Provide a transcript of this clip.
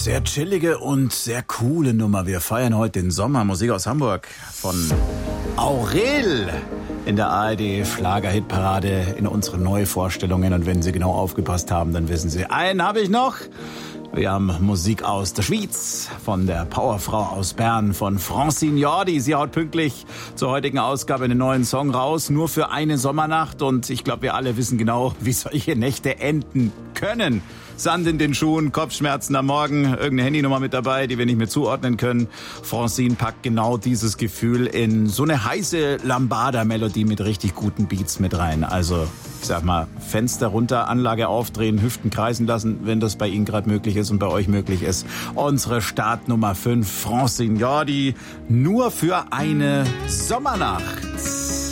Sehr chillige und sehr coole Nummer. Wir feiern heute den Sommer. Musik aus Hamburg von Aurel in der ARD Schlager-Hitparade in unseren Neuvorstellungen. Und wenn Sie genau aufgepasst haben, dann wissen Sie, einen habe ich noch. Wir haben Musik aus der Schweiz, von der Powerfrau aus Bern, von Francine Jordi. Sie haut pünktlich zur heutigen Ausgabe einen neuen Song raus, nur für eine Sommernacht. Und ich glaube, wir alle wissen genau, wie solche Nächte enden können. Sand in den Schuhen, Kopfschmerzen am Morgen, irgendeine Handynummer mit dabei, die wir nicht mehr zuordnen können. Francine packt genau dieses Gefühl in so eine heiße Lambada-Melodie mit richtig guten Beats mit rein. Also, ich sag mal, Fenster runter, Anlage aufdrehen, Hüften kreisen lassen, wenn das bei Ihnen gerade möglich ist und bei euch möglich ist. Unsere Startnummer 5, Francine Jordi, nur für eine Sommernacht.